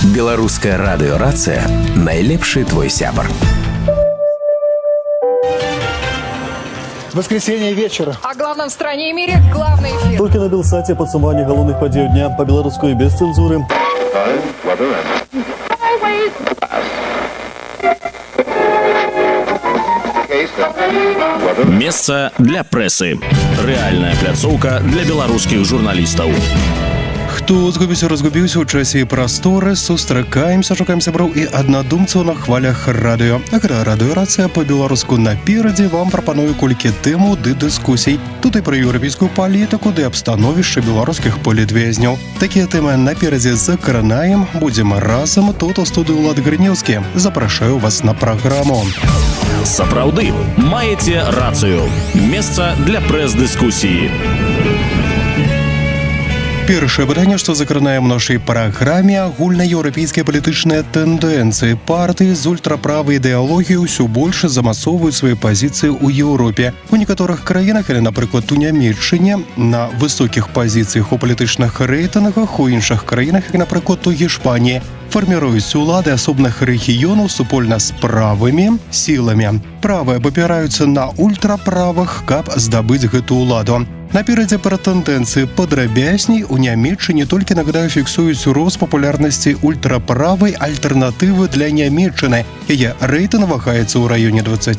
Беларуская радыёрацыя – найлепшы твой сябар. Воскресенье вечера. О главном в стране и мире главный эфир. Только на Белсате подсумование головных подей дня по-белорусски без цензуры. Месца для прэсы. Рэальная пляцоўка для беларускіх журналістаў. Хто разгубіўся ў часе і прасторы, сустракаемся, шукаем сяброў і аднадумцаў на хвалях радыё. Гэта радыёрацыя па-беларуску наперадзе вам прапаную колькі тэмаў ды дыскусій. Тут і пра еўрапейскую палітыку ды абстановішча беларускіх палітвязняў. Такія тэмы наперадзе закранаем, будзем разам тут у студыю Ўлад Грынеўскі. Запрашаю вас на праграму. Сапраўды, маеце рацыю. Месца для прэс-дыскусіі. Першае пытанне, што закранаем у нашай праграме, агульнаеўрапейскія палітычныя тэндэнцыі. Партыі з ультраправай ідэалогіяй усё больш замасоўваюць свае пазіцыі ў Еўропе. У некаторых краінах, или, напрыклад, у Нямецчыне, на высокіх пазіцыях у палітычных рэйтынгах, у іншых краінах, як, напрыклад, у Гішпаніі, фарміруюць улады асобных рэгіёнаў супольна з правымі сіламі. Правыя абапіраюцца на ультраправых, каб здабыць гэту ўладу. Наперадзе пра тэндэнцыі падрабязней. У Нямецчыне толькі нагадаю фіксуюць рост папулярнасці ультраправай альтэрнатывы для Нямецчыны. Яе рэйтынг вагаецца ў раёне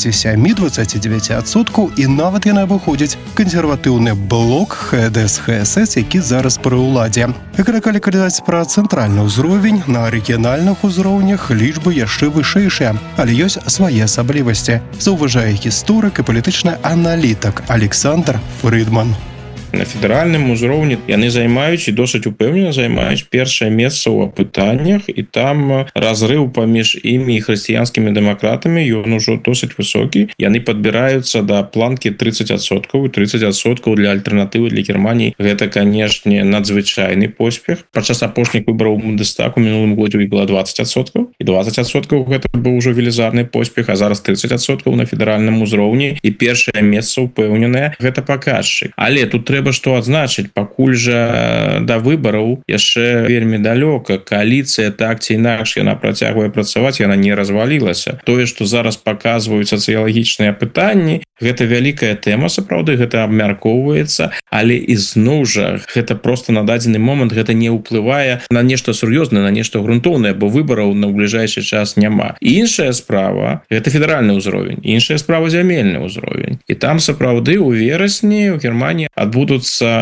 27-29%, і нават яна абыходзіць кансерватыўны блок ХДС-ХСС, які зараз пры ўладзе. Калі казаць пра цэнтральны ўзровень, на рэгіянальных узроўнях лічбы яшчэ вышэйшыя, але ёсць свае асаблівасці, заўважае гісторык і палітычны аналітык Александр Фрыдман. На федэральным узроўні яны займаюць і досыць упэўнена займаюць першае месца ў апытаннях, і там разрыў паміж імі і хрысціянскімі дэмакратамі ён ужо досыць высокі. Яны падбіраюцца да планкі 30%, і 30% для альтэрнатывы для Германії. Гэта, канешне, надзвычайны поспех. Падчас апошніх выбараў Бундестаг у мінулым годзе было 20%, і 20% гэта быў ужо велізарны поспех, а зараз 30% на федэральным узроўні, і першае месца упэўненае. Гэта паказчык. Але тут трэба што адзначыць, пакуль жа да выбараў яшчэ вельмі далёка. Кааліцыя так ці інакш яна працягвае працаваць, яна не развалілася. Тое, што зараз паказваюць сацыялагічныя пытанні, гэта вялікая тэма, сапраўды, гэта абмяркоўваецца, але ізноў жа гэта проста на дадзены момант гэта не ўплывае на нешта сур'ёзнае, на нешта грунтоўнае, бо выбараў на бліжэйшы час няма. Іншая справа гэта федэральны ўзровень, іншая справа зямельны ўзровень. І там сапраўды ў верасні ў Германії адбудуцца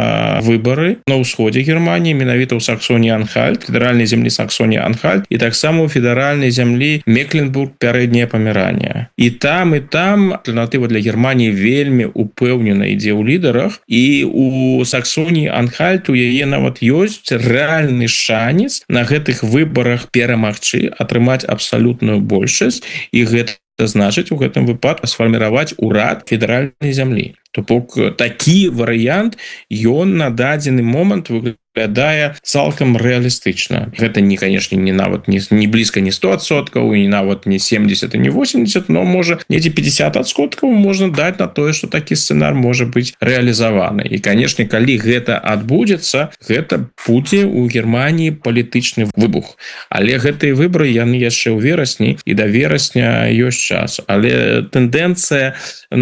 выбары на ўсходзе Германії, менавіта ў Саксоніі-Анхальт, федэральнай зямлі Саксоніі-Анхальт, і таксама ў федэральнай зямлі Мекленбург, пярэдняе памеранне. І там альтэрнатыва для Германії вельмі упэўнена ідзе ў лідарах, і у Саксоніі-Анхальт у яе нават ёсць рэальны шанец на гэтых выбарах перамагчы, атрымаць абсалютную большасць, і гэта значыць у гэтым выпадку сфарміраваць урад федэральнай зямлі. То бок такі варыянт ён на дадзены момант выглядае цалкам рэалістычна. Гэта не, канешне, не нават не блізка не 100%, і нават не 70 і не 80, но можа недзе 50% можна даць на тое, што такі сцэнар можа быць рэалізаваны. І, канешне, калі гэта адбудзецца, гэта будзе ў Германії палітычны выбух. Але гэтыя выбары яны яшчэ ў верасні, і да верасня ёсць час. Але тэндэнцыя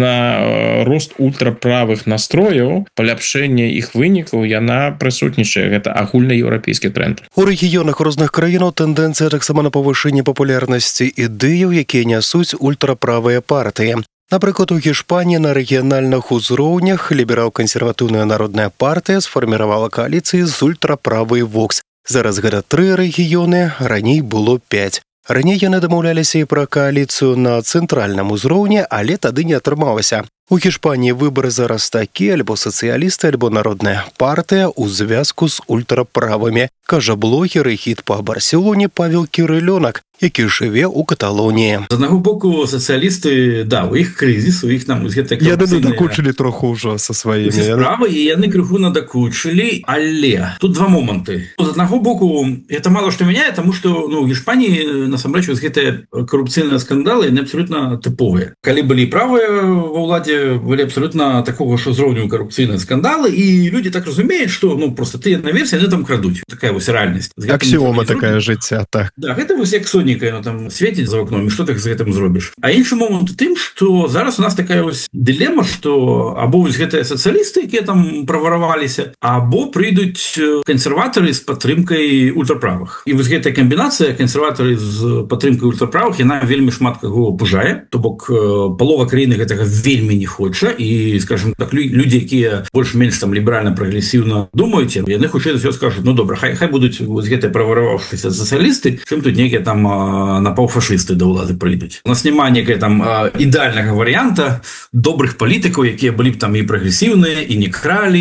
на рост ультраправых настрояў, паляпшэнне іх вынікаў, яна прысутнічае. Гэта агульнаеўрапейскі тренд. У рэгіёнах розных краінаў тэндэнцыя таксама на павышэнне папулярнасці ідэяў, якія нясуць ультраправыя партыі. Напрыклад, у Гішпаніі на рэгіянальных узроўнях ліберал-кансерватыўная народная партыя сфарміравала кааліцыі з ультраправай Вокс. Зараз гэта 3 рэгіёны, раней было 5. Раней яны дамаўляліся і пра кааліцыю на цэнтральным узроўні, але тады не атрымалася. У Гішпаніі выбары зараз такі, альбо сацыялісты, альбо народная партыя ў звязку з ультраправымі, кажа блогер і хіт па Барселоне Павел Кірылёнак, які жыве ў Каталоніі. З аднаго боку, сацыялісты, да, у іх крызіс, у іх там гэта яны надакучылі троху ўжо са сваімі справы, і яны крыху надакучылі, але тут два моманты. З аднаго боку, это мало што мяняе, таму што у Гішпаніі насамрэч гэтыя карупцыйныя скандалы яны абсалютна тыповыя. Калі былі правыя ва ўладзе, уладзе былі абсолютно такого ж узроўню карупцыйныя скандалы, і людзі так разумеюць, што ну просто тыя наверсе яны там крадуць. Такая вось рэальнасць. Аксіома такая жыцця, так. Да, гэта вось як сонніка, яно там свеціць за окном, і што ты з гэтым зробіш. А іншы момант у тым, што зараз у нас такая вось дылема, што або вось гэтыя сацыялісты, якія там правараваліся, або прыйдуць кансерватары з падтрымкай ультраправых. І вось гэтая камбінацыя кансерватары з падтрымкай ультраправых, яна вельмі шмат каго пужае, то бок палова краіны гэтага вельмі не хоча, і, скажем так, людзі, якія больш-менш там ліберальна-прагрэсіўна думаюць, яны хутчэй за ўсё скажуць, ну добра, хай будуць вось гэтыя правараваўшыся сацыялісты, чым тут некія там напаўфашысты да ўлады прыйдуць. У нас няма некая там ідэальнага варыянта добрых палітыкаў, якія былі б там і прагрэсіўныя, і не кралі,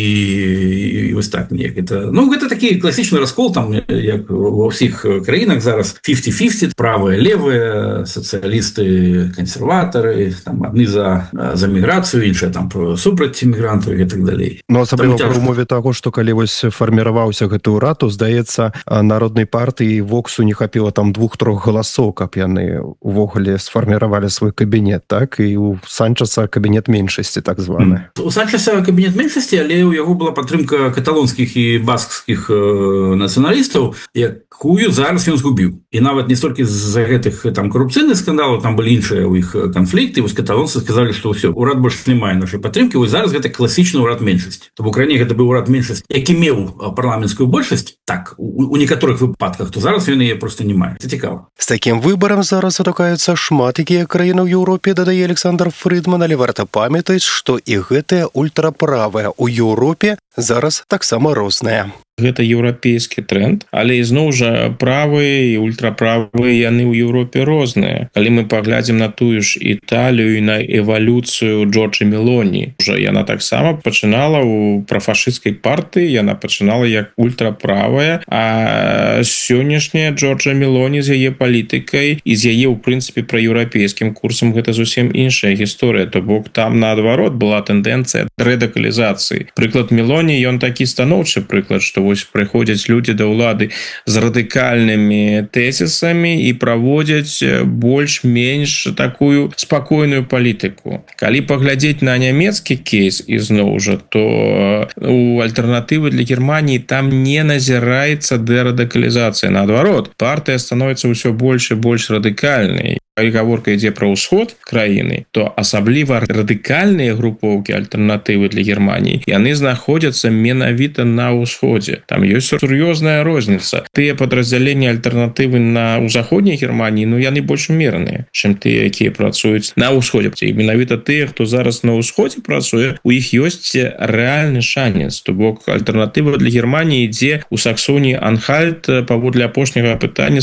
і вось так неяк. Ну, гэта такі класічны раскол, там, як ва ўсіх краінах зараз 50-50, правыя, левыя, сацыялісты, кансерватары, там, адны за міграцыю, іншыя там супраць мігрантаў і так далей. Ну, асабліва пры умове таго, што калі вось фарміраваўся гэты ўрад, то, здаецца, народнай партыі Воксу не хапіла там 2-3 галасоў, каб яны увогуле сфарміравалі свой кабінет, так? І у Санчеса кабінет меншасці, так званы. У Санчеса кабінет меншасці, але ў яго была падтрымка каталонскіх і баскскіх нацыяналістаў, якую зараз ён згубіў. І нават не столькі з-за гэтых там карупцыйных скандалаў, там былі іншыя ў іх канфлікты, вось каталонцы сказалі, што ўсё, урад больш не мае нашай падтрымкі, вось зараз гэта класічны ўрад меншасці. То бок раней гэта быў урад меншасці, які меў парламенцкую большасць, так, у некаторых выпадках, то зараз ён яе проста не мае. Це цікава. З такім выбарам зараз сутыкаюцца шмат якія краіны ў Еўропе, дадае Александр Фрыдман, але варта памятаць, што і гэтыя ультраправыя ў Еўропе зараз таксама розныя. Гэта еўрапейскі тренд, але ізноў жа правыя і ультраправыя яны ў Еўропе розныя. Калі мы паглядзім на тую ж Італію і на эвалюцыю Джорджа Мелоні, яна таксама пачынала ў прафашысцкай партыі, яна пачынала як ультраправая, а сённяшняя Джорджа Мелоні з яе палітыкай і з яе, ў прынцыпе, праеўрапейскім курсам гэта зусім іншая гісторыя. То бок там, наадварот, была тэндэнцыя рэдыкалізацыі. Прыклад Мелоні, ён такі станоўчы прыклад, што вось прыходзяць людзі да ўлады з радыкальнымі тэзісамі і праводзяць больш-менш такую спакойную палітыку. Калі паглядзець на нямецкі кейс ізноў жа, то у альтэрнатывы для Германіі там не назіраецца дэрадыкалізацыя. Наадварот, партыя становіцца ўсё больш і больш радыкальнай. Калі гаворка ідзе пра ўсход краіны, то асабліва радыкальныя групоўкі альтэрнатывы для Германіі, яны знаходзяцца менавіта на ўсходзе. Там ёсць сур'ёзная розніца. Тыя падраздзяленні альтэрнатывы ў заходняй Германіі, ну яны больш умераныя, чым тыя, якія працуюць на ўсходзе. І менавіта тыя, хто зараз на ўсходзе працуе, у іх ёсць рэальны шанец. То бок альтэрнатыва для Германіі ідзе ў Саксоніі Анхальт паводле апошняга апытання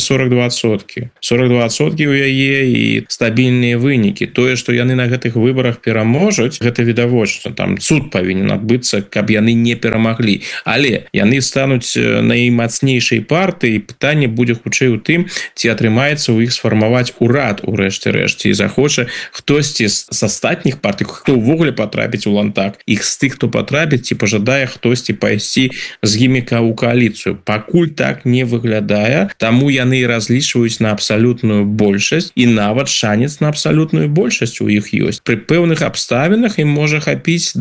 42%. 42% у яе і стабільныя вынікі. Тое, што яны на гэтых выбарах пераможуць, гэта відавочна. Там цуд павінен адбыцца, каб яны не перамаглі. Але яны стануць наймацнейшай партыяй, пытанне будзе хутчэй у тым, ці атрымаецца ў іх сфармаваць урад у рэшце-рэшце, і захоча хтосьці з астатніх партый, хто ўвогуле патрапіць у Лантак, іх з тых, хто патрапіць, ці пажадае хтосьці пайсці з імі ў кааліцыю. Пакуль так не выглядае, таму яны разлічваюць на абсалютную большасць, і нават шанец на абсалютную большасць у іх ёсць. Пры пэўных абставінах ім можа хапіць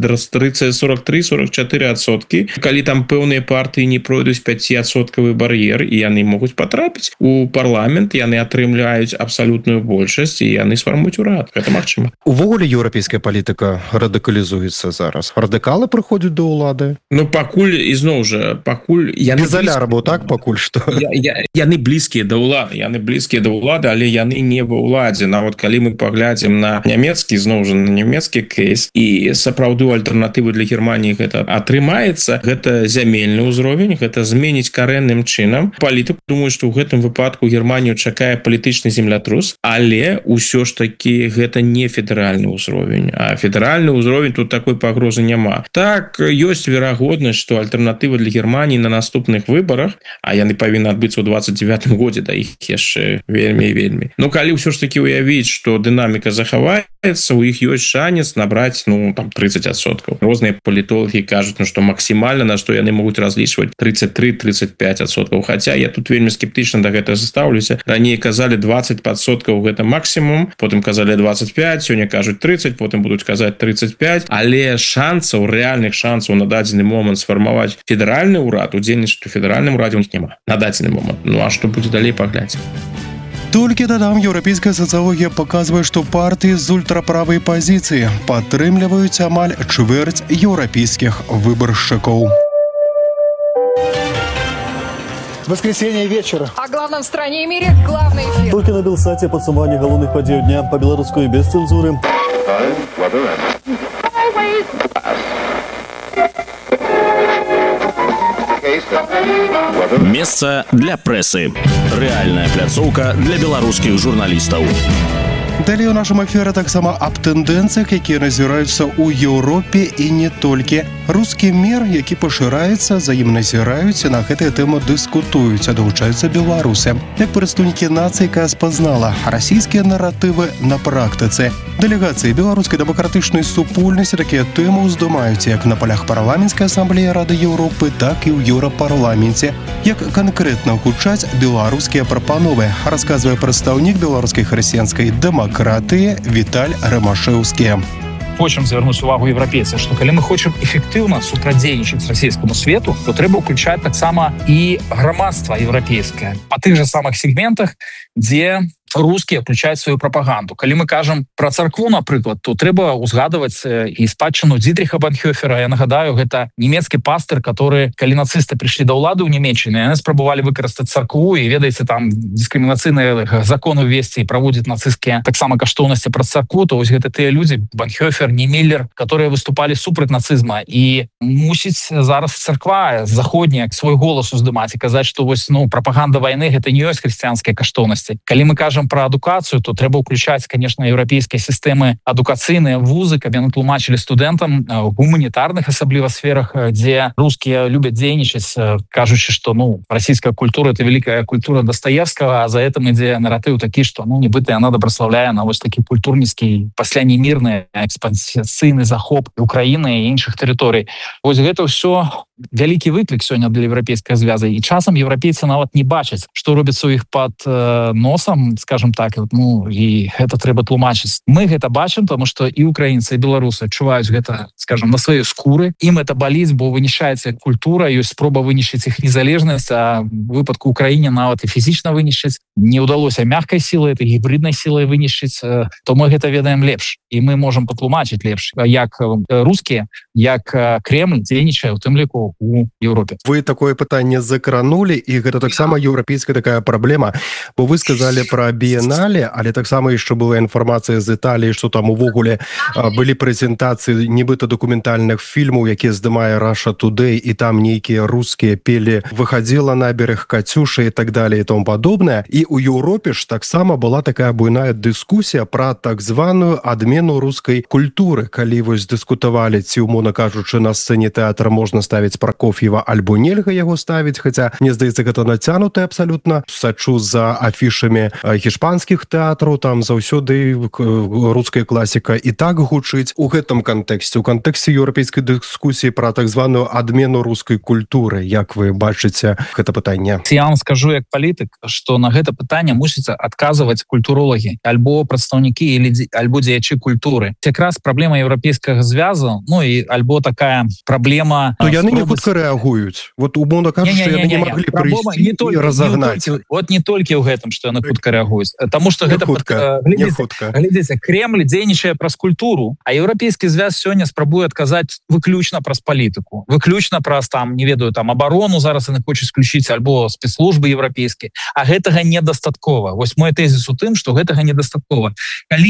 43-44%, калі там пэўныя партыі не пройдуць 5% бар'ер, і яны могуць патрапіць у парламент, яны атрымляюць абсалютную большасць, і яны сфармуюць урад. Гэта магчыма. Увогуле еўрапейская палітыка радыкалізуецца зараз. Радыкалы прыходзяць да ўлады? Ну, пакуль, ізноў жа, пакуль... Без алярму, так, пакуль што? Яны блізкія да ўлады, але яны не ва ўладзе. Нават калі мы паглядзім на нямецкі, зноў жа, на нямецкі кейс, і сапраўды альтэрнатывы для Германіі гэта атрымаецца, гэта зямельны ўзровень, гэта зменіць карэнным чынам. Палітык, думаю, што ў гэтым выпадку Германію чакае палітычны землятрус, але ўсё ж такі гэта не федэральны ўзровень. А федэральны ўзровень тут такой пагрозы няма. Так, ёсць верагоднасць, што альтэрнатыва для Германіі на наступных выбарах, а яны павінны адбыцца ў 29 годзе, да іх яшчэ вельмі. Ну, калі ўсё ўсё ж таки уявіць, што дынаміка захаваецца, у іх ёсць шанец набраць 30%. Розныя палітолагі кажуць, што максімальна на што яны могуць разлічваць 33-35%. Хаця я тут вельмі скептычна да гэтага застаўлюся. Раней казалі 20% гэта максімум, потым казалі 25, сёння кажуць 30, потым будуць казаць 35, але шансаў, рэальных шансаў на дадзены момант сфармаваць федэральны ўрад, удзельнічаць у федэральным урадзе ў них няма. На дадзены момант. А што будзе далей, паглядзім. Толькі дадам, еўрапейская сацыялогія паказвае, што партыі з ультраправай пазіцыі падтрымліваюць амаль чвэрць еўрапейскіх выбаршчыкаў. Воскресенье вечера. О главном в стране и мире главный эфир. Только на Белсате подсумование головных подей дня по-белорусски без цензуры. Месца для прэсы. Рэальная пляцоўка для беларускіх журналістаў. Далей у нашым эфіры таксама аб тэндэнцыях, якія назіраюцца ў Еўропе і не толькі. Рускі мір, які пашыраецца, за ім назіраюць і на гэтыя тэмы дыскутуюць, а далучаюцца беларусы. Як прадстаўнікі нацыі, якая спазнала расійскія наратывы на практыцы. Дэлегацыі беларускай дэмакратычнай супольнасці такія тэмы ўздымаюць як на палях парламенцкай асамблеі Рады Еўропы, так і ў Еўрапарламенце. Як канкрэтна гучаць беларускія прапановы, расказвае прадстаўнік беларускай хрысціянскай дэмакратыі Віталь Рымашэўскі. Хочам звярнуць увагу еўрапейцаў, што калі мы хочам эфектыўна супрацьдзейнічаць расійскаму свету, то трэба ўключаць таксама і грамадства еўрапейскае па тых жа самых сегментах, дзе рускія включаюць сваю прапаганду. Калі мы кажам пра царкву, напрыклад, то трэба ўзгадваць і спадчыну Дзітріха Банхёфера. Я нагадаю, гэта нямецкі пастыр, который, калі нацысты прыйшлі да ўлады ў Нямецчыне, яны спрабавалі выкарыстаць царкву і, ведаеце, там дыскрымінацыйныя законы ўвесці і праводзіць нацысцкія таксама каштоўнасці праз царкву, то вось гэта тыя людзі, Банхёфер, Немиллер, которые выступалі супраць нацызма. І мусіць зараз царква заходняя свой голас уздымаць і казаць, што вось, прапаганда вайны гэта не ёсць хрысціянскія каштоўнасці. Калі мы кажам про адукацыю, то трэба ўключаць, конечно, еўрапейскія сістэмы адукацыйныя вузы, каб яны тлумачылі студэнтам гуманітарных, асабліва сферах, дзе рускія любяць дзейнічаць, кажучы, што расійская культура это великая культура Достоевского, а за этим ідзе наратыў такі, што нібыта яна добраслаўляе на вось такі культурніцкі пасля немірны экспансійны захоп Украіны і іншых тэрыторый. Вось гэта ўсё вялікі выклік сёння для еўрапейскай звязы, і часам еўрапейцы нават не бачаць, што робіцца ў іх пад носам, скажем так, і гэта трэба тлумачыць. Мы гэта бачым, тому што і украінцы, і беларусы адчуваюць гэта, скажем, на сваёй скуры. Ім это баліць, бо вынішчаецца культура, ёсць спроба вынішчыць іх незалежнасць, а в выпадку Украіне нават і фізічна вынішчыць. Не ўдалося мягкай сілай, это гібриднай сілай вынішчыць, то мы гэта ведаем лепш. І мы можам патлумачыць лепш, як рускія, як Кремль дзейнічае, у тым ліку у Еўропе. Вы такое пытанне закранули, і гэта таксама еўрапейская такая праблема, бо вы сказали про біенале, але таксама яшчэ была інфармацыя з Італіі, што там увогуле былі прэзентацыі нібыта дакументальных фільмаў, якія здымае Russia Today, і там нейкія рускія пелі «Выходила на берег Катюша» і так далее і тому падобнае. І у Еўропе ж таксама была такая буйная дыскусія пра так званую адмену рускай культуры, калі вось дыскутавалі, ці умоўна кажучы, на сцэне тэатра можна ставіць Прокоф'ева альбо нельга яго ставіць, хаця, мне здаецца, гэта нацянута абсалютна. Сачу за афішамі гішпанскіх тэатраў, там заўсёды руская класіка і так гучыць. У гэтым кантэксце, у кантэксце еўрапейскай дыскусіі пра так званую адмену рускай культуры, як вы бачыце гэта пытанне? Я вам скажу як палітык, што на гэта пытанне мусіць адказваць культуролагі, альбо прадстаўнікі альбо дзеячы культуры. Якраз праблема еўрапейскага звязу, і альбо такая праблема... То яны не хутка рэагуюць. Вот умоўна кажучы, яны не маглі прыйсці і разагнаць. Вот не толькі ў гэтым, што яны хутка рэагуюць. Таму што гэта глядзіце, Кремль дзейнічае праз культуру, а еўрапейскі звяз сёння спрабуе адказаць выключна праз палітыку, выключна праз не ведаю, абарону зараз яны хочуць включыць альбо спецслужбы еўрапейскія, а гэтага недастаткова. Вось мой тэзіс у тым, што гэтага недастаткова. Калі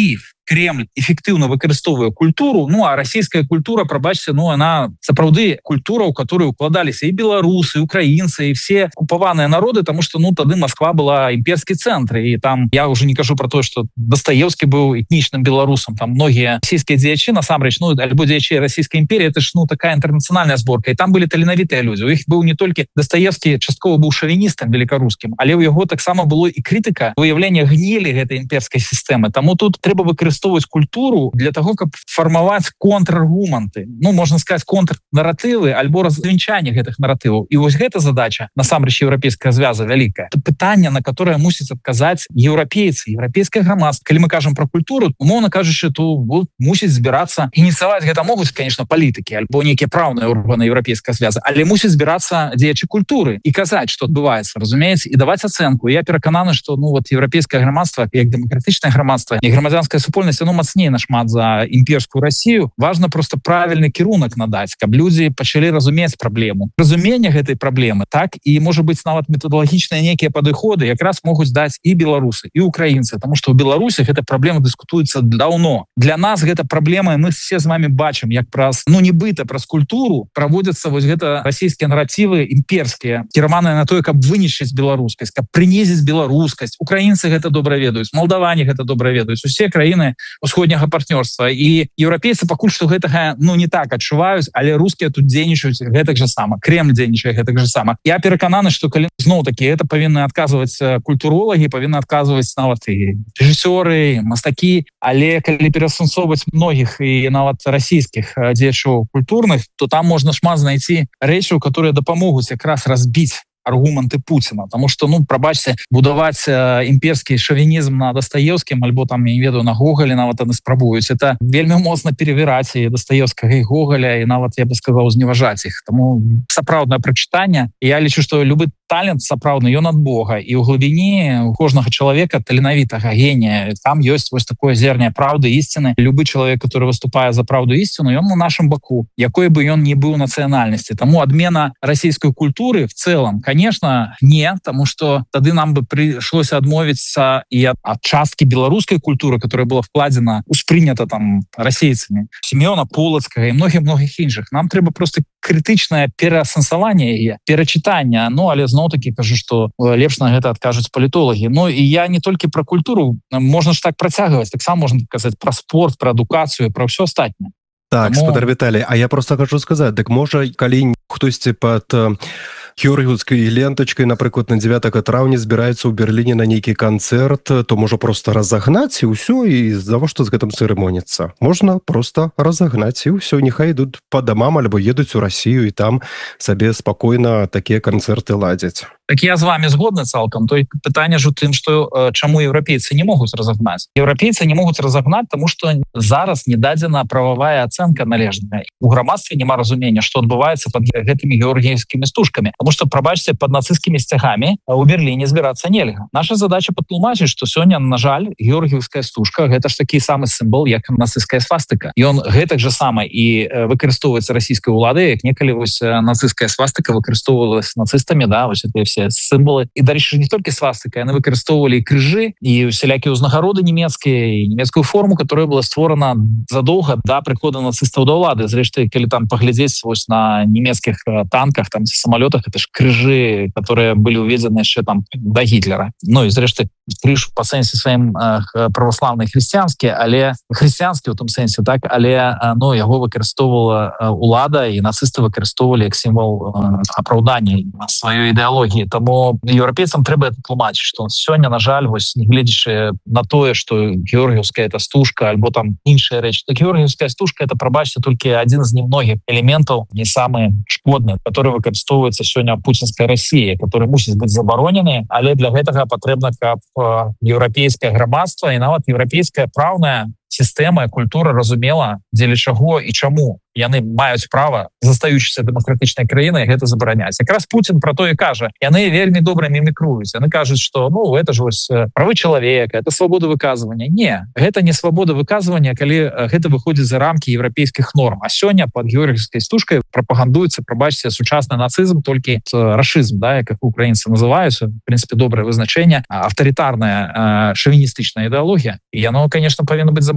Кремль эфектыўна выкарыстоўвае культуру, ну а расійская культура, прабачце, ну она сапраўды культура, у которую укладаліся і беларусы, і украінцы, і все окупаваныя народы, тому что ну тады Москва была імперскі цэнтр, і там я уже не кажу про то, что Достоевский быў этнічным беларусам, там многія расійскія дзеячы, насамрэч, ну альбо дзеячы расійскай імперіі, это ж ну такая інтэрнацыянальная зборка, і там былі таленавітыя людзі. У іх быў не толькі Достоевский часткова быў шавіністам великарускім, але ў яго таксама было і крытыка выяўлення гнілі гэтай імперскай сістэмы. Таму тут трэба выкарыстоўваць культуру для того, каб фармаваць контраргументы, ну можна сказаць контрнаратывы альбо развенчанне гэтых наратываў. І вось гэта задача насамрэч еўрапейская звяза вялікая. Это пытанне, на которое мусіць адказаць еўрапейцы, еўрапейскае грамадства. Калі мы кажам про культуру, умоўна кажучы, то мусіць збірацца, ініцыяваць гэта могуць, конечно, палітыкі альбо нейкія праўныя органы еўрапейскай звязы, але мусіць збірацца дзеячы культуры і казаць, што адбываецца, разумееце, і даваць ацэнку. Я перакананы, што ну вот еўрапейскае грамадства, як дэмакратычнае грамадства, і грамадзянская супольнасць, оно мацней нашмат за імперскую Расію. Важна просто правільны кірунак надаць, каб людзі пачалі разумець праблему. Разуменне гэтай праблемы, так, і можа быць нават метадолагічныя нейкія падыходы якраз могуць даць і беларусы, і украінцы, тому што ў Беларусі гэта праблема дыскутуецца даўно. Для нас гэта праблема, мы все з вами бачым, як праз, ну нібыта праз культуру праводзяцца вось гэта расійскія наратывы імперскія, кіраваныя на тое, каб вынішчыць беларускасць, каб прынізіць беларускасць. Украінцы гэта добра ведаюць, малдаване гэта добра ведаюць, усе краіны усходняга партнёрства. І еўрапейцы пакуль што гэтага ну не так адчуваюць, але рускія тут дзейнічаюць гэтак жа сама, Кремль дзейнічае гэтак жа сама. Я перакананы, што калі зноў-такі это павінны адказваць культуролагі, павінны адказваць нават і рэжысёры, мастакі, але калі перасэнсоўваць многіх і нават расійскіх дзеячоў культурных, то там можна шмат знайти рэчаў, которые дапамогуць якраз разбіць аргументы Путина, потому что, ну, прабачьте, будовать имперский шовинизм на Достоевским, альбо там, я не ведаю, на Гоголе нават они спрабуюць. Это вельмі моцна перевіраць і Достоевскага, і Гоголя, і нават, я бы сказал, зневажаць іх. Тому сапраўднае прачытанне. Я лічу, што любы талент сапраўдны, ён ад Бога. І ў глыбіні у кожнага чалавека таленавітага генія. Там ёсць вось такое зерня правды, ісціны. Любы чалавек, который выступае за правду і ісціну, ён на нашым баку, якой бы ён ни быў нацыянальнасці. Таму адмена расійскай культуры в целом, конечно, не, потому что тады нам бы пришлось адмовіцца і ад часткі беларускай культуры, которая была вкладзена, успрынята там расейцамі, Семёна Полацкага і многіх іншых. Нам трэба просто крытычнае пераасэнсаванне яе, перачытанне. Ну, але зноў-такі кажу, што лепш на гэта адкажуць палітолагі. Ну, і я не толькі пра культуру, можна ж так працягваць, таксама можна казаць пра спорт, пра адукацыю, пра ўсё астатняе. Так, спадар Віталій, а я просто хочу сказаць, так можа, калі хтосьці пад георгіўскай лентачкай, напрыклад, на 9 траўня збіраецца ў Берліне на нейкі канцэрт, то можа просто разагнаць і ўсё, і завошта з гэтым цырымоніцца? Можна просто разагнаць і ўсё, няхай ідуць па дамам альбо едуць у Расію і там сабе спакойна такія канцэрты ладзяць. Так я з вами згодны цалкам. То пытанне ж у тым, што чаму еўрапейцы не могуць разагнаць? Еўрапейцы не могуць разагнаць, таму што зараз не дадзена прававая ацэнка належная. У грамадстве няма разумення, што адбываецца пад гэтымі георгіевскімі стужкамі. Таму што, прабачце, пад нацысцкімі сцягамі у Берліне збірацца нельга. Наша задача патлумачыць, што сёння, на жаль, георгіевская стужка гэта ж такі самы сімвол, як нацысцкая свастыка. Ён гэтак жа сама і выкарыстоўваецца расійскай уладай, як некалі вось нацысцкая свастыка выкарыстоўвалась нацыстамі, да, вось гэтыя все сімволы. І дарэчы, не толькі свастыка, яны выкарыстоўвалі і крыжы, і усялякія ўзнагароды нямецкія, і нямецкую форму, которая была створана задоўга да прыхода нацыстаў да ўлады. Зрэшты, калі там паглядзець вось на нямецкіх танках, там самолётах, это ж крыжы, которые были уведены яшчэ там да Гітлера. Ну і зрэшты, крыж па сэнсе сваім праваслаўны хрысціянскі, але хрысціянскі ў том сэнсе, так, але ну, яго выкарыстоўвала улада, і нацысты выкарыстоўвалі як сімвол апраўдання сваёй ідэалогіі. Таму еўрапейцам трэба это тлумачыць, што сёння, на жаль, вось нягледзячы на тое, што георгіевская это стужка альбо там іншая рэч, то георгіевская стужка это, прабачце, толькі адзін з немногіх элементаў, не самы шкодны, который выкарыстоўваецца сёння пуцінская Расія, который мусіць быць забаронены, але для гэтага патрэбна, каб еўрапейскае грамадства і нават еўрапейская праўная сістэма, культура разумела, дзеля чаго і чаму яны маюць права, застаючыся дэмакратычнай краінай, гэта забараняць. Якраз Путін пра то і кажа. Яны вельмі добра мімікруюць. Яны кажуць, што ну, это ж вось правы чалавека, это свабода выказвання. Не, гэта не свабода выказвання, калі гэта выходзіць за рамкі еўрапейскіх норм. А сёння пад георгіевскай стужкай прапагандуецца, прабачце, сучасны нацызм, толькі рашызм, да, як украінцы называюць, в принципе, добрае вызначэнне, аўтарытарная шавіністычная ідэалогія. І яно, конечно, павінна быць забаронена.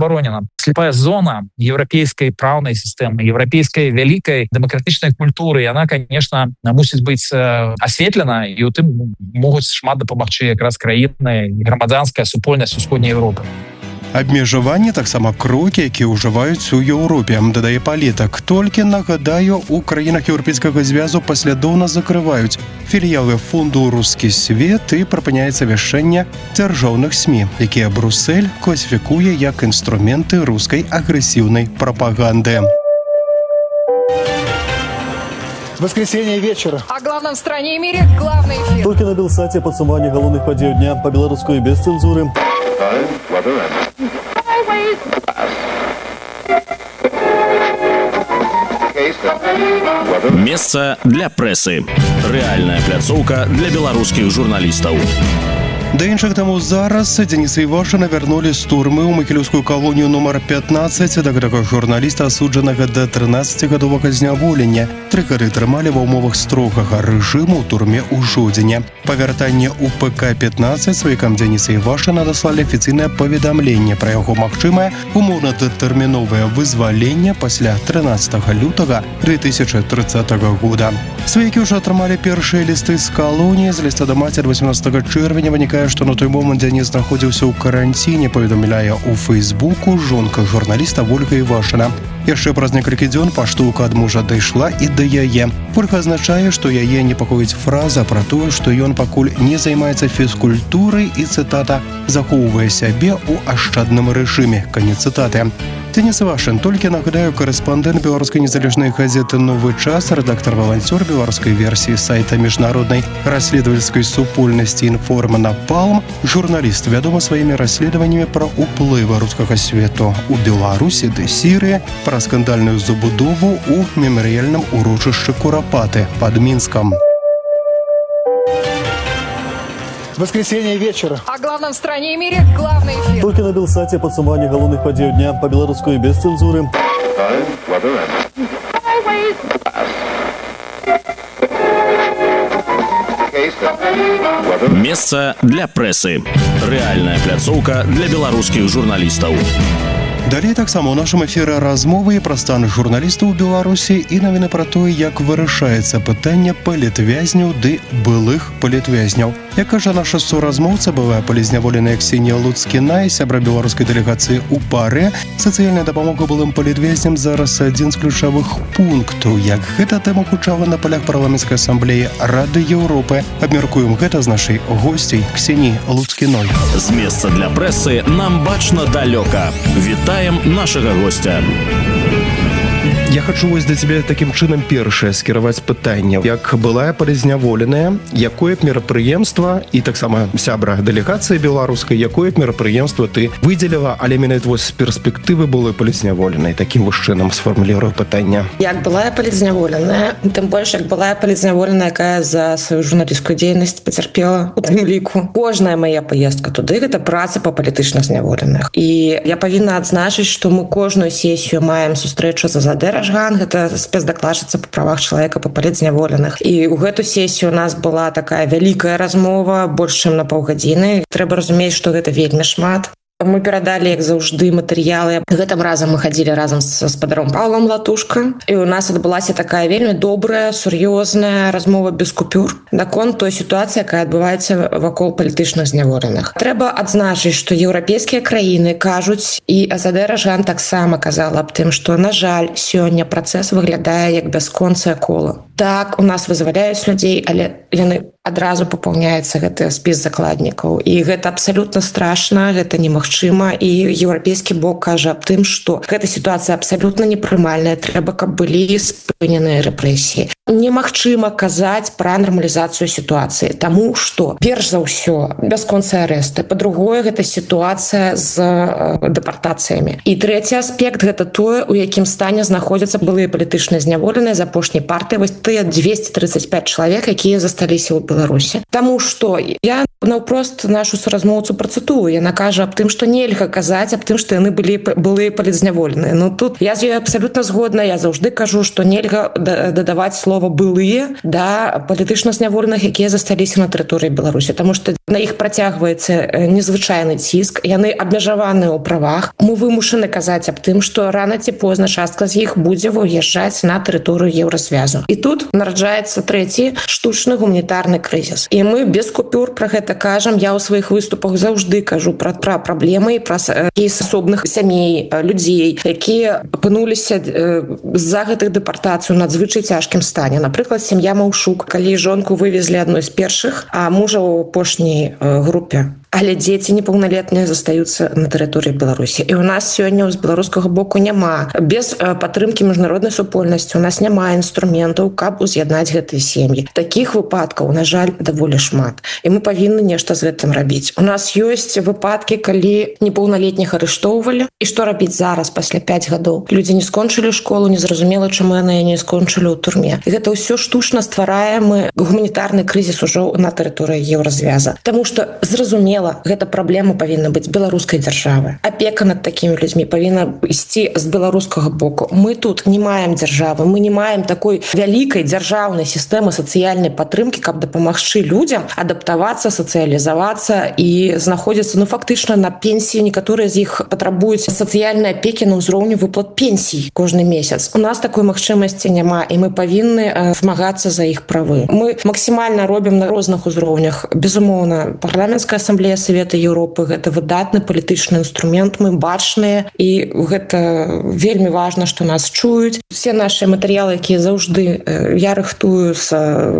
заборонена. Слепая зона европейской правной системы, европейской великой демократичной культуры, и она, конечно, мусить быть осветлена, и у тым могут шмат допомогчы как раз краины и громадянская супольность Усходней Европы. Абмежаванне таксама крокі, які ўжываюць у Еўропе, дадае палітык. Толькі, нагадаю, у краінах Еўрапейскага звязу паслядоўна закрываюць філіялы фонду «Рускі свет» і прапыняецца вяшчэнне дзяржаўных СМІ, якія Брюссель класіфікуе як інструменты рускай агрэсіўнай прапаганды. Воскресенье вечера. О главном в стране и мире главный эфир. Только на Белсате падсумаванне галоўных падзей дня па-беларуску без цэнзуры. Месца для прэсы. Рэальная пляцоўка для беларускіх журналістаў. Да іншых таму зараз Дениса Івашына вярнулі з турмы ў магілёўскую калонію нумар 15. Да гэтага журналіста асуджанага да 13-гадовага зняволення. 3 гады трымалі ва ўмовах строгага рэжыму ў турме ў Жодзіне. Па вяртанні ў ПК-15 сваякам Дениса Івашына даслалі афіцыйнае паведамленне пра яго магчымае умоўна-датэрміновае вызваленне пасля 13 лютага 2030 года. Сваякі ўжо атрымалі першыя лісты з калоніі. З ліста да маці 18 чэрвеня вынікае, што на той момант Денис знаходзіўся ў каранціне, паведамляе ў Фейсбуку жонка журналіста Вольга Івашына. Яшчэ праз некалькі дзён паштоўка ад мужа дайшла і да яе. Вольга азначае, што яе непакоіць фраза пра тое, што ён пакуль не займаецца фізкультурай і, цытата, захоўвае сябе ў ашчадным рэжыме. Канец цытаты. Денис Івашын, толькі нагадаю, корэспандэнт беларускай незалежнай газеты «Новы час», рэдактар-валанцёр беларускай версіі сайта міжнароднай расследавальскай супольнасці «Інформа Напалм», журналіст, вядома сваімі расследаваннямі пра ўплывы рускага свету у Беларусі ды Сірыі, пра скандальную забудову ў мемарыяльным урочышчы Курапаты пад Мінскам. Воскресенье вечера. О главном в стране и мире главный эфир. Только на Белсате падсумаванне галоўных падзей дня па-беларуску без цэнзуры. Месца для прэсы. Рэальная пляцоўка для беларускіх журналістаў. Далей таксама ў нашым эфіры размовы пра стан журналістаў у Беларусі і навіны пра тое, як вырашаецца пытанне палітвязняў ды былых палітвязняў. Як кажа наша суразмоўца, былая палізняволеная Ксенія Луцкіна і сябра беларускай дэлегацыі ў ПАРЭ, сацыяльная дапамога былым палітвязням зараз адзін з ключавых пунктаў. Як гэта тэма гучала на палях парламенцкай асамблеі Рады Еўропы. Абмяркуем гэта з нашай госцяй Ксеніі Луцкіной. З месца для прэсы нам бачна далёка. Вітаем нашага гостя. Я хочу вось да цябе такім чынам першае скіраваць пытанне. Як былая палізняволеная, якое б мерапрыемства і таксама сябра дэлегацыі беларускай, якое б мерапрыемства ты выдзеліла, але менавіта вось з перспектывы былой палізняволенай, такім вось чынам сфармулірую пытанне. Як былая палізняволеная, тым больш як былая палізняволеная, якая за сваю журналісцкую дзейнасць пацярпела у тым ліку. Кожная мая паездка туды гэта праца па палітычных зняволеных. І я павінна адзначыць, што мы кожную сесію маем сустрэчу за Задэр Ашган, гэта спецдакладчыца па правах чалавека па палітзняволеных. І ў гэту сесію у нас была такая вялікая размова, больш чым на паўгадзіны. Трэба разумець, што гэта вельмі шмат. Мы перадалі, як заўжды, матэрыялы. Гэтым разам мы хадзілі разам з гаспадаром Паўлам Латушка. І у нас адбылася такая вельмі добрая, сур'ёзная размова без купюр наконт той сітуацыі, якая адбываецца вакол палітычных зняволеных. Трэба адзначыць, што еўрапейскія краіны кажуць, і Задэр Ашган таксама казала аб тым, што, на жаль, сёння працэс выглядае як бясконцае кола. Так, у нас вызваляюць людзей, але яны адразу папаўняецца гэты спіс закладнікаў. І гэта абсалютна страшна, гэта немагчыма. І еўрапейскі бок кажа аб тым, што гэта сітуацыя абсалютна непрымальная, трэба, каб былі спыненыя рэпрэсіі. Немагчыма казаць пра нармалізацыю сітуацыі, таму што, перш за ўсё, бясконцыя арэсты. Па-другое, гэта сітуацыя з дэпартацыямі. І трэці аспект гэта тое, у якім стане знаходзяцца былыя палітычныя зняволеныя з апошняй партыі, вось тыя 235 чалавек, якія засталіся ў Беларусі. Таму што я наўпрост нашу суразмоўцу працытую. Яна кажа аб тым, што нельга казаць аб тым, што яны былі палітзняволеныя. Ну тут я з ёй абсалютна згодна. Я заўжды кажу, што нельга дадаваць слова былыя да палітычна зняволеных, якія засталіся на тэрыторыі Беларусі. Таму што на іх працягваецца незвычайны ціск, яны абмежаваныя ў правах. Мы вымушаны казаць аб тым, што рана ці позна частка з іх будзе выязджаць на тэрыторыю Еўразвязу. І тут нараджаецца трэці штучны гуманітарны крызіс. І мы без купюр пра гэта кажам. Я ў сваіх выступах заўжды кажу пра праблемы і пра кейс асобных сямей, людзей, якія апынуліся з-за гэтых дэпартацый у надзвычай цяжкім стане. Напрыклад, сям'я Маўшук, калі жонку вывезлі адной з першых, а мужа ў апошняй групе. Але дзеці непаўналетныя застаюцца на тэрыторыі Беларусі. І ў нас сёння з беларускага боку няма. Без падтрымкі міжнароднай супольнасці у нас няма інструментаў, каб уз'яднаць гэтыя сем'і. Такіх выпадкаў, на жаль, даволі шмат. І мы павінны нешта з гэтым рабіць. У нас ёсць выпадкі, калі непаўналетніх арыштоўвалі. І што рабіць зараз, пасля 5 гадоў? Людзі не скончылі школу, незразумела, чаму яны не скончылі ў турме. І гэта ўсё штучна стварае мы гуманітарны крызіс ужо на тэрыторыі Еўразвяза. Таму што зразумела, гэта праблема павінна быць беларускай дзяржавы. Апека над такімі людзьмі павінна ісці з беларускага боку. Мы тут не маем дзяржавы, мы не маем такой вялікай дзяржаўнай сістэмы сацыяльнай падтрымкі, каб дапамагчы людзям адаптавацца, сацыялізавацца і знаходзіцца, фактычна на пенсіі. Некаторыя з іх патрабуюць сацыяльнай апекі на ўзроўні выплат пенсій кожны месяц. У нас такой магчымасці няма, і мы павінны змагацца за іх правы. Мы максімальна робім на розных узроўнях. Безумоўна, парламенцкая асамблея Савета Еўропы гэта выдатны палітычны інструмент, мы бачныя, і гэта вельмі важна, што нас чуюць. Усе нашы матэрыялы, якія заўжды я рыхтую з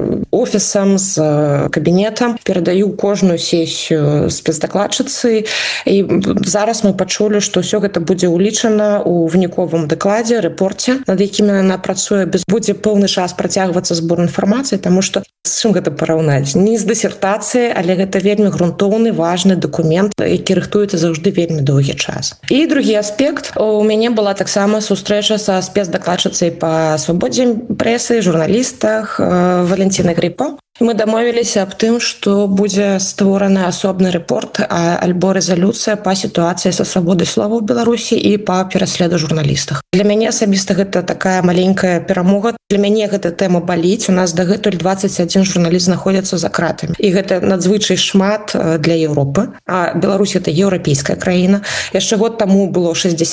офісам, з кабінетам, перадаю кожную сесію спецдакладчыцы, і зараз мы пачулі, што ўсё гэта будзе ўлічана ў выніковым дакладзе, рэпорце, над якім яна працуе. Будзе пэўны час працягвацца збор інфармацыі, таму што з чым гэта параўнаць? Не з дысертацыяй, але гэта вельмі грунтоўны, важны дакумент, які рыхтуецца заўжды вельмі доўгі час. І другі аспект. У мяне была таксама сустрэча са спецдакладчыцай па свабодзе прэсы, журналістах Валентинай Гриппо. Мы дамовіліся аб тым, што будзе створаны асобны рэпорт альбо рэзалюцыя па сітуацыі са свабодай слова ў Беларусі і па пераследу журналістах. Для мяне асабіста гэта такая маленькая перамога. Для мяне гэта тэма баліць. У нас дагэтуль 21 журналіст знаходзяцца за кратамі. І гэта надзвычай шмат для Еўропы. А Беларусь гэта еўрапейская краіна. Яшчэ год таму было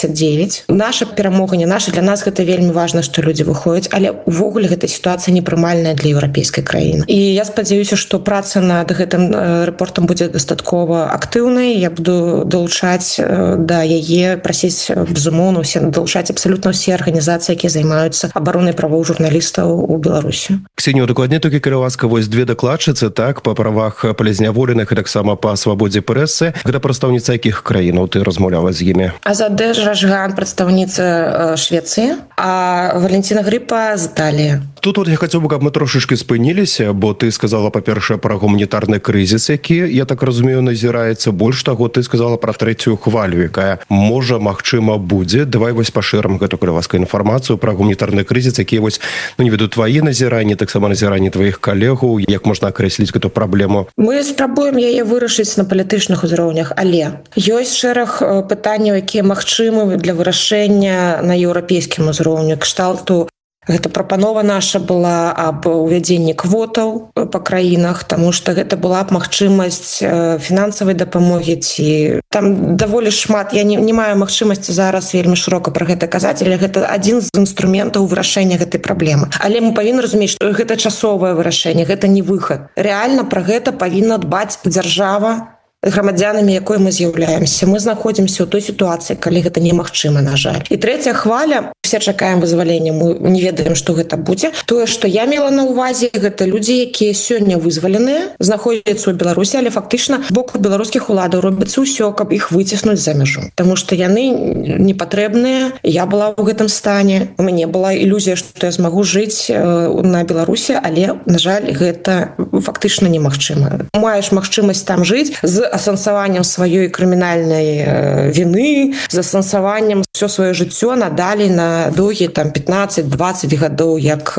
69. Наша перамога не наша. Для нас гэта вельмі важна, што людзі выходзяць, але увогуле гэта сітуацыя непрымальная для еўрапейскай краіны. І я спадзяюся, што праца над гэтым рэпортам будзе дастаткова актыўнай. Я буду далучаць да яе, прасіць, безумоўна, далучаць абсалютна ўсе арганізацыі, якія займаюцца абаронай правоў журналістаў у Беларусі. Ксенія, дакладней толькі, калі ласка, вось две дакладчыцы, так, па правах палізняволеных і таксама па свабодзе прэсы. Гэта прадстаўніца якіх краінаў ты размаўляла з імі? Азаде Жажган, прадстаўніца Швецыі, а Валентина Гриппо з Італіі. Тут я хацеў бы, каб мы трошачкі спыніліся, бо ты сказала, па-першае, пра гуманітарны крызіс, які, я так разумею, назіраецца. Больш таго, ты сказала пра трэцюю хвалю, якая можа, магчыма, будзе. Давай вось пашырым гэту, калі ласка, інфармацыю пра гуманітарны крызіс, які вось, не веду, твае назіранні, таксама назіранні тваіх калегаў, як можна акрэсліць гэту праблему? Мы спрабуем яе вырашыць на палітычных узроўнях, але ёсць шэраг пытанняў, якія магчымы для вырашэння на еўрапейскім узроўні, кшталту. Гэта прапанова наша была аб увядзенні квотаў па краінах, таму што гэта была б магчымасць фінансавай дапамогі, ці там даволі шмат. Я не маю магчымасці зараз вельмі шырока пра гэта казаць, але гэта адзін з інструментаў вырашэння гэтай праблемы. Але мы павінны разумець, што гэта часовае вырашэнне, гэта не выхад. Рэальна пра гэта павінна дбаць дзяржава, грамадзянамі, якой мы з'яўляемся. Мы знаходзімся ў той сітуацыі, калі гэта немагчыма, на жаль. І трэцяя хваля, все чакаем вызвалення, мы не ведаем, што гэта будзе. Тое, што я мела на ўвазе, гэта людзі, якія сёння вызваленыя, знаходзяцца ў Беларусі, але фактычна боку беларускіх уладаў робіцца ўсё, каб іх выціснуць за мяжу. Таму што яны непатрэбныя. Я была ў гэтым стане. У мяне была ілюзія, што я змагу жыць на Беларусі, але, на жаль, гэта фактычна немагчыма. Маеш магчымасць там жыць з асэнсаваннем сваёй крымінальнай віны, з асэнсаваннем ўсё сваё жыццё надалі на за доўгія там 15-20 гадоў, як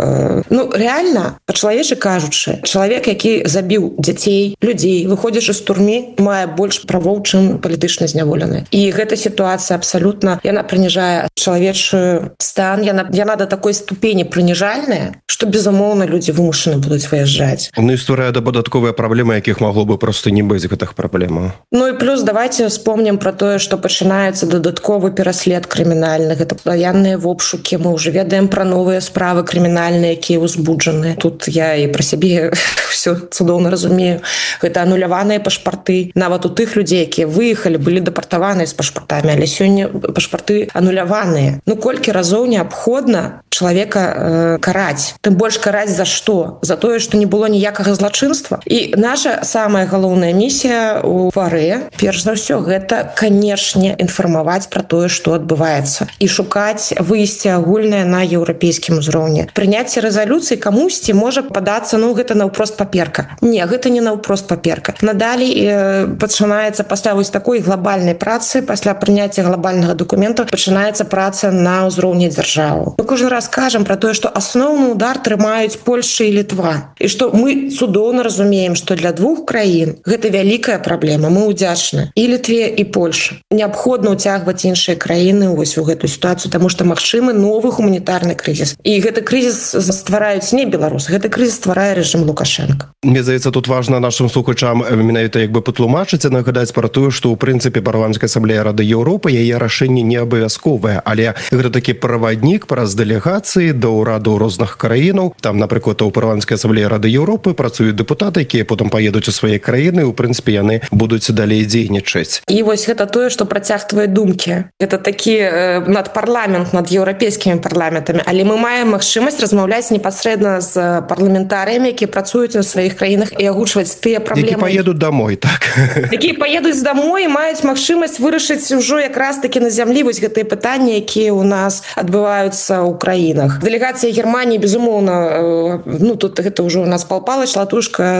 реально па-чалавечы кажучы, чалавек, які забіў дзяцей, людзей, выходзячы з турмы, мае больш правоў, чым палітычна зняволены. І гэта сітуацыя абсалютна, яна прыніжае чалавечы стан, яна да такой ступені прыніжальная, што безумоўна людзі вымушаны будуць выязджаць. І стварае дадатковыя праблемы, якіх магло бы проста не быць гэтых праблемаў. І плюс давайте вспомнім про тое, што пачынаецца дадатковы пераслед крымінальны, гэта пастаянныя вобшукі, мы ўжо ведаем пра новыя справы крымінальныя, якія ўзбуджаны. Тут я і пра сябе все цудоўна разумею. Гэта ануляваныя пашпарты, нават у тых людзей, якія выехалі, былі дэпартаваныя з пашпартамі, але сёння пашпарты ануляваныя. Колькі разоў неабходна чалавека караць? Тым больш караць за што? За тое, што не было ніякага злачынства. І наша самая галоўная місія у ВАРЭ, перш за ўсё, гэта, канешне, інфармаваць пра тое, што адбываецца. І шукаць выйсце агульнае на еўрапейскім узроўні. Прыняцце рэзалюцыі камусьці можа падацца, гэта наўпрост паперка. Не, гэта не наўпрост паперка. Надалей пачынаецца пасля вось такой глобальнай працы, пасля прыняцця глобальнага дакумента пачынаецца праца на ўзроўні дзяржавы. Мы кожны раз кажам пра тое, што асноўны удар трымаюць Польшча і Літва. І што мы цудоўна разумеем, што для двух краін гэта вялікая праблема. Мы ўдзячны і Літве, і Польшчы. Неабходна ўцягваць іншыя краіны вось у гэтую сітуацыю, таму што магчымы новы гуманітарны крызіс. І гэты крызіс ствараюць не беларусы, гэты крызіс стварае рэжым Лукашенка. Мне здаецца, тут важна нашым слухачам менавіта патлумачыць і нагадаць пра тое, што ў прынцыпе парламенцкая асамблея Рады Еўропы, яе рашэнне не абавязковае, але гэта такі праваднік праз дэлегацыі да ўраду розных краінаў. Там, напрыклад, у парламенцкай асамблеі Рады Еўропы працуюць дэпутаты, якія потым паедуць у свае краіны, у прынцыпе яны будуць далей дзейнічаць. І вось гэта тое, што працяг твае думкі. Гэта такі надпарламент над еўрапейскімі парламентамі, але мы маем магчымасць размаўляць непасрэдна з парламентарыямі, якія працуюць на сваіх краінах і агучваць тыя праблемы. Які паедуць дамой, так. Якія паедуць дамой і маюць магчымасць вырашыць ужо якраз такі на зямлі вось гэтыя пытанні, якія ў нас адбываюцца ў краінах. Дэлегацыя Германії, безумоўна, тут гэта ўжо у нас Пал Палыч, Латушка,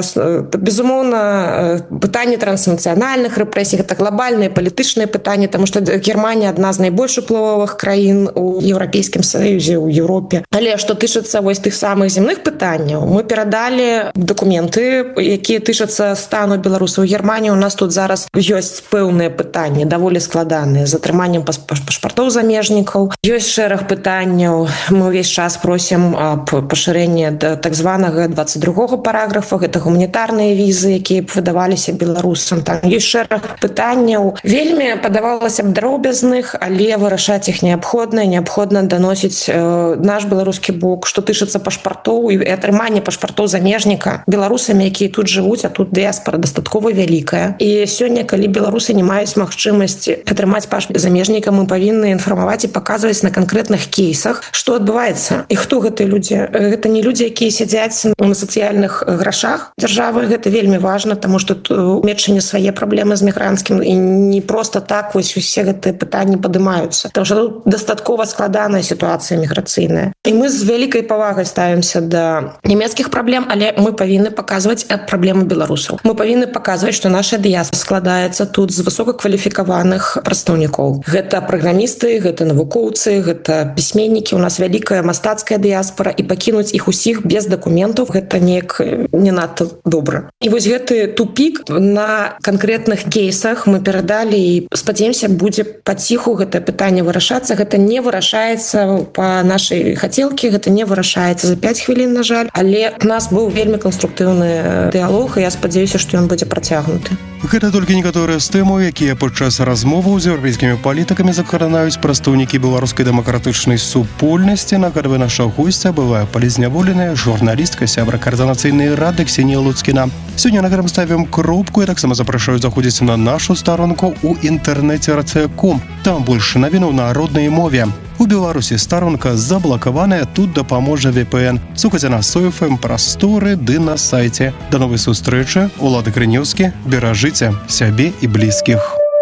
безумоўна, пытанні транснацыянальных рэпрэсій, гэта глобальныя палітычныя пытанні, таму што Германія адна з найбольш уплывовых краін у Еўрапейскім Саюзе, у Еўропе. Але што тычыцца вось тых самых земных пытанняў, мы перадалі дакументы, якія тычацца стану беларусаў у Германіі. У нас тут зараз ёсць пэўныя пытанні, даволі складаныя, з атрыманнем пашпартоў замежнікаў. Ёсць шэраг пытанняў. Мы ўвесь час просім аб пашырэнні так званага 22-го параграфа, гэта гуманітарныя візы, якія б выдаваліся беларусам. Там ёсць шэраг пытанняў, вельмі падавалася б дробязных, але вырашаць іх неабходна даносіць наш беларускі бок, што тычыцца пашпартоў і атрымання пашпартоў замежніка беларусамі, якія тут жывуць, а тут дыяспара дастаткова вялікая. І сёння, калі беларусы не маюць магчымасці атрымаць пашпарт замежніка, мы павінны інфармаваць і паказваць на канкрэтных кейсах, што адбываецца. І хто гэтыя людзі? Гэта не людзі, якія сядзяць на сацыяльных грашах дзяржавы. Гэта вельмі важна, таму што у Метчыне свае праблемы з мігранцкім, і не проста так вось усе гэтыя пытанні падымаюцца. Таму што тут дастаткова складаная сітуацыя міграцыйная. І мы з вялікай павагай ставімся да нямецкіх праблем, але мы павінны паказваць праблемы беларусаў. Мы павінны паказваць, што наша дыяспара складаецца тут з высокакваліфікаваных прадстаўнікоў. Гэта праграмісты, гэта навукоўцы, гэта пісьменнікі. У нас вялікая мастацкая дыяспара, і пакінуць іх усіх без дакументаў гэта неяк не надта добра. І вось гэты тупік на канкрэтных кейсах мы перадалі, і спадзяемся, будзе паціху гэтае пытанне вырашацца. Гэта не вырашаецца па нашай хацелкі, гэта не вырашаецца за 5 хвілін, на жаль, але у нас быў вельмі канструктыўны дыялог, і я спадзяюся, што ён будзе працягнуты. Гэта толькі некаторыя з тэмаў, якія падчас размоваў з еўрапейскімі палітыкамі закранаюць прадстаўнікі беларускай дэмакратычнай супольнасці. Нагадвае, наша госця была палізняволеная журналістка, сябра Каардынацыйнай рады Ксенія Луцкіна. Сёння на гэтым ставім кропку. Я таксама запрашаю заходзіць на нашу старонку ў інтэрнэце rc.com. Там больш навінаў на роднай мове. У Беларусі старонка заблакаваная, тут дапаможа VPN. Слухайце на SOFM прасторы ды на сайце. Да новай сустрэчы. Улады Крынеўскі. Беражыце сябе і блізкіх.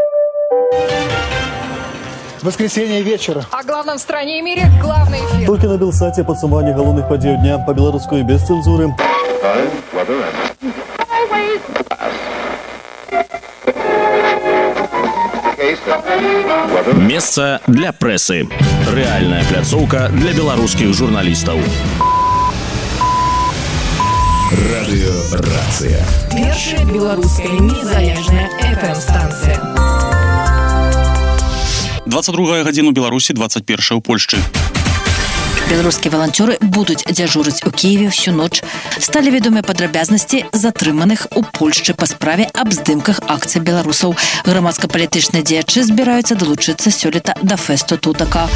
Воскресенье вечера. О главном в стране и мире главный эфир. Только на Белсате подсумование головных подей дня по-белорусски без цензуры. Case Месца для прэсы. Рэальная пляцоўка для беларускіх журналістаў. Радыёрацыя. Першая беларуская незалежная FM-станцыя. 22 гадзіну Беларусі, 21 у Польшчы. Беларускія валанцёры будуць дзяжурыць у Кіеве всю ноч. Сталі вядомыя падрабязнасці затрыманых у Польшчы па справе аб здымках акцый беларусаў. Грамадска-палітычныя дзеячы збіраюцца далучыцца сёлета да фэсту Тутака.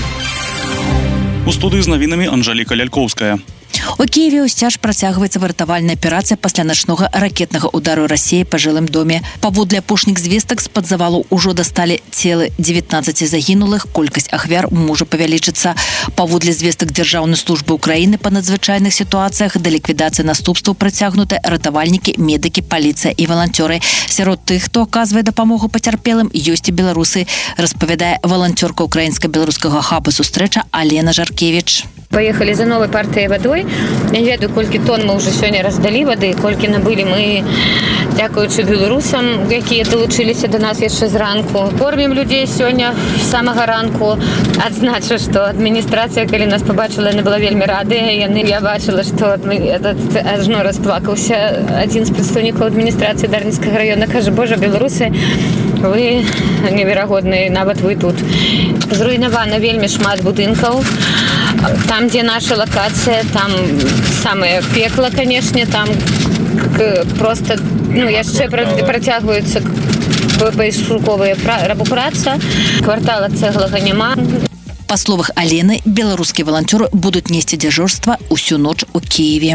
У студыі з навінамі Анжаліка Лялькоўская. У Киеве ўсцяж працягваецца выратавальная аперацыя пасля начнога ракетнага удару Расіі па жылым доме. Паводле апошніх звестак з-пад завалу ўжо дасталі целы 19 загінулых, колькасць ахвяр можа павялічыцца. Паводле звестак Дзяржаўнай службы Украіны па надзвычайных сітуацыях да ліквідацыі наступстваў працягнуты ратавальнікі, медыкі, паліцыя і валанцёры. Сярод тых, хто аказвае дапамогу пацярпелым, ёсць і беларусы, распавядае валанцёрка украінска-беларускага хаба «Сустрэча» Алена Жаркевіч. Поехали за новой партией водой. Я не ведаю, колькі тонн мы уже сёння раздалі воды, колькі набылі мы, дзякуючы беларусам, якія далучыліся до нас яшчэ зранку. Кормім людзей сёння з самага ранку. Адзначу, што адміністрацыя, калі нас побачила, яна была вельмі радая. Я бачыла, што ажно расплакаўся адзін з прадстаўнікоў адміністрацыі Дарніцкага раёна. Кажа: «Божа, беларусы, вы неверагодныя, нават вы тут». Зруйнавана вельмі шмат будынкаў. Там, где наша локация, там самое пекло, конечно, там просто, яшчэ працягваюцца пошуковая праца, квартала цэглага няма. Па словах Алены, беларускія валанцёры будуць несці дзяжурства ўсю ноч у Кіеве.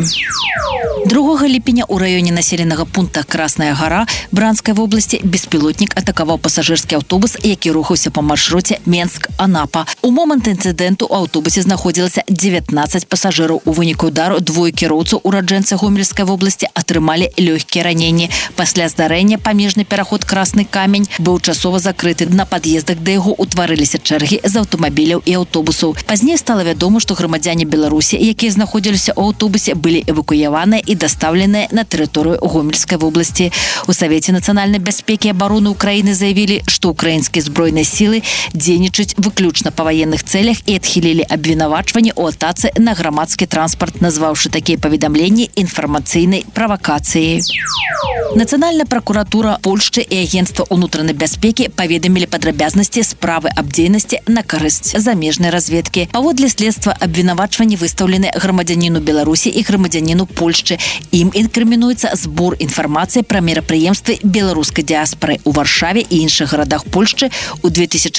2 ліпеня ў раёне населенага пункта Красная гара Бранскай вобласці беспілотнік атакаваў пасажырскі аўтобус, які рухаўся па маршруце Менск-Анапа. У момант інцыдэнту ў аўтобусе знаходзілася 19 пасажыраў. У выніку удару двое кіроўцаў ураджэнцы Гомельскай вобласці атрымалі лёгкія раненні. Пасля здарэння памежны пераход Красны камень быў часова закрыты. На пад'ездах да яго ўтварыліся чэргі з аўтамабіляў і аўтобусаў. Пазней стала вядома, што грамадзяне Беларусі, якія знаходзіліся ў аўтобусе, былі эвакуяваныя і дастаўленыя на тэрыторыю Гомельскай вобласці. У Савеце нацыянальнай бяспекі і абароны Украіны заявілі, што украінскія збройныя сілы дзейнічаюць выключна па ваенных цэлях і адхілілі абвінавачванні ў атацы на грамадскі транспарт, назваўшы такія паведамленні інфармацыйнай правакацыяй. Нацыянальная пракуратура Польшчы і агенцтва ўнутранай бяспекі паведамілі падрабязнасці справы аб дзейнасці на карысць замежнай разведкі. Паводле следства абвінавачванні выстаўлены грамадзяніну Беларусі і грамадзяніну Польшчы. Ім інкрымінуецца збор інфармацыі пра мерапрыемствы беларускай дыяспары ў Варшаве і іншых гарадах Польшчы ў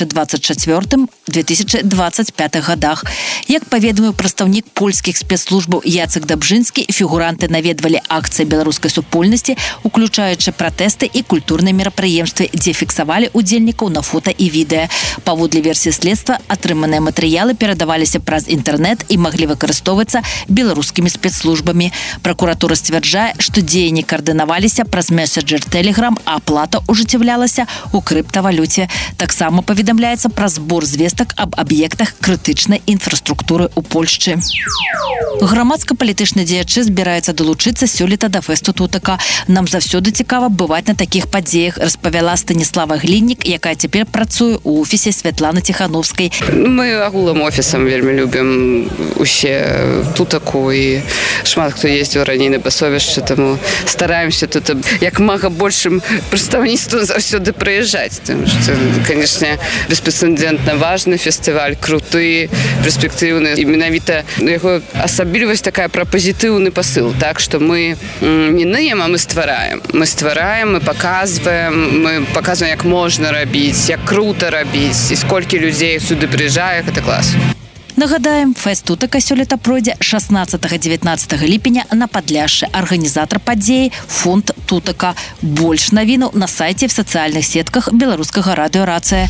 2024-2025 годах. Як паведаміў прадстаўнік польскіх спецслужбаў Яцек Дабжынскі, фігуранты наведвалі акцыі беларускай супольнасці, уключаючы пратэсты і культурныя мерапрыемствы, дзе фіксавалі удзельнікаў на фота і відэа. Паводле версіі следства, атрыманыя матэрыялы перадаваліся праз інтэрнэт і маглі выкарыстоўвацца беларускімі спецслужбамі. Пракуратура сцвярджае, што дзеянні каардынаваліся праз меседжер Telegram, а аплата ужыццяўлялася ў крыптавалюце. Таксама паведамляецца пра збор звестак аб аб'ектах крытычнай інфраструктуры ў Польшчы. Грамадска-палітычныя дзеячы збіраюцца далучыцца сёлета да фэсту Тутака. Нам заўсёды цікава бываць на такіх падзеях, распавяла Станіслава Гліннік, якая цяпер працуе ў офісе Святланы Ціхановскай. Мы агулам офісам вельмі любім усе Тутаку, і шмат хто ездзіў раней на пасовішча, таму стараемся тут як мага большым прадстаўніцтвам заўсёды прыязджаць. Канешне, беспрэцэдэнтна важны фестываль, круты, перспектыўны, і менавіта яго асаблівасць такая пра пазітыўны пасыл, так што мы не ныем, а мы ствараем. Мы ствараем, мы паказваем, як можна рабіць, як крута рабіць, і сколькі людзей сюды прыязджае, гэта клас. Нагадаем, фэст Тутака сёлета пройдзе 16-19 ліпеня на Падляшшы. Арганізатар падзеі фонд Тутака. Больш навінаў на сайце в сацыяльных сетках беларускага радыёрацыя.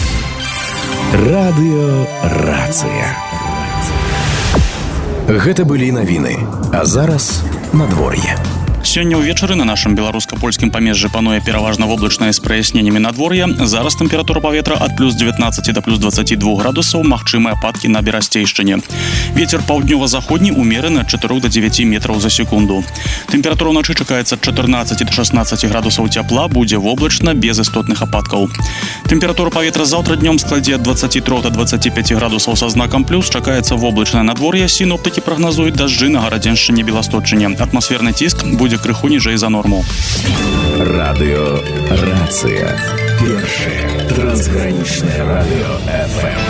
Радыёрацыя. Гэта былі навіны, а зараз надвор'е. Сёння ўвечары на нашым беларуска-польскім памежжы пануе пераважна воблачнае з праясненнямі надвор'я. Зараз тэмпература паветра ад плюс 19 да плюс 22 градусаў, магчымыя ападкі на Берасцейшчыне. Вецер паўднёва-заходні умераны ад 4 до 9 метраў за секунду. Тэмпература ўначы чакаецца ад 14 до 16 градусаў цяпла, будзе воблачна, без істотных ападкаў. Тэмпература паветра заўтра днём складзе ад 23 до 25 градусаў са знакам плюс, чакаецца воблачнае надвор'е, сіноптыкі прагназуюць дажджы на Гарадзеншчыне, Беласточчыне. Атмасферны ціск будзе крыху ніжэй за норму. Радыё Рацыя. Першае трансгранічнае радыё FM.